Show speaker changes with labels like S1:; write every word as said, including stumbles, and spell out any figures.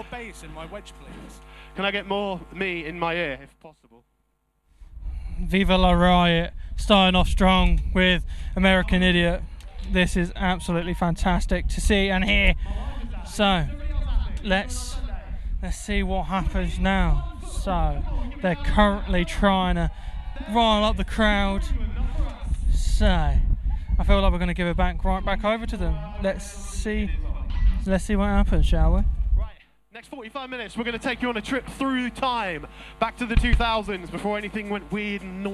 S1: bass in my wedge, please.
S2: Can I get more me in my ear, if possible?
S3: Viva la Riot, starting off strong with American Idiot. This is absolutely fantastic to see and hear. So let's let's see what happens now. So they're currently trying to rile up the crowd. So I feel like we're going to give it back right back over to them. Let's see. Let's see what happens, shall we?
S2: Right. Next forty-five minutes, we're going to take you on a trip through time, back to the two thousands, before anything went weird and naughty.